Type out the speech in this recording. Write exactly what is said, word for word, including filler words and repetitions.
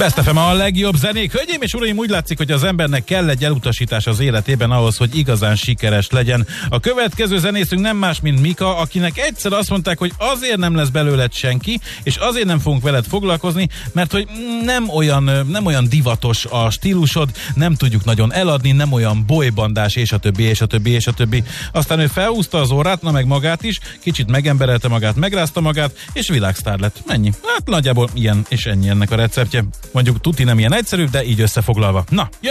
Best ef em a legjobb zenék. Hölgyeim és uraim, úgy látszik, hogy az embernek kell egy elutasítás az életében ahhoz, hogy igazán sikeres legyen. A következő zenészünk nem más, mint Mika, akinek egyszer azt mondták, hogy azért nem lesz belőled senki, és azért nem fogunk veled foglalkozni, mert hogy nem olyan, nem olyan divatos a stílusod, nem tudjuk nagyon eladni, nem olyan boybandás, és a többi, és a többi, és a többi. Aztán ő felhúzta az órát, na meg magát is, kicsit megemberelte magát, megrázta magát, és világsztár lett. Mennyi? Hát nagyjából ilyen és ennyi ennek a receptje. Mondjuk tuti nem ilyen egyszerű, de így összefoglalva. Na,